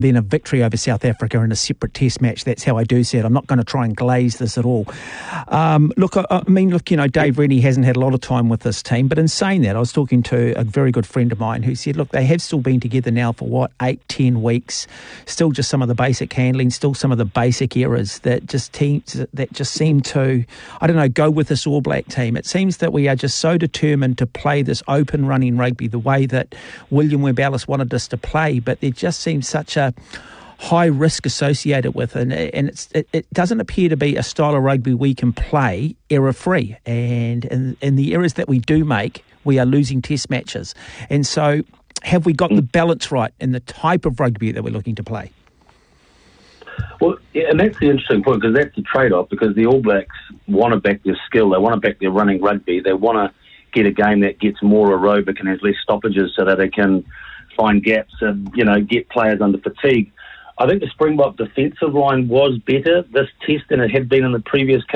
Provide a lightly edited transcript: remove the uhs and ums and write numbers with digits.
then a victory over South Africa in a separate test match. That's how I do see it. I'm not going to try and glaze this at all. Look, Dave Rennie hasn't had a lot of time with this team, but in saying that, I was talking to a very good friend of mine who said, look, they have still been together now for 8-10 weeks, still just some of the basic handling, still some of the basic errors that just seem to, I don't know, go with this All Black team. It seems that we are just so determined to play this open running rugby the way that William Webb Ellis wanted us to play, but there just seems such a high risk associated with it, and it doesn't appear to be a style of rugby we can play error-free, and in the errors that we do make, we are losing test matches. And so have we got the balance right in the type of rugby that we're looking to play? Well, yeah, and that's the interesting point, because that's the trade-off, because the All Blacks want to back their skill, they want to back their running rugby, they want to get a game that gets more aerobic and has less stoppages so that they can find gaps and, get players under fatigue. I think the Springbok defensive line was better this test than it had been in the previous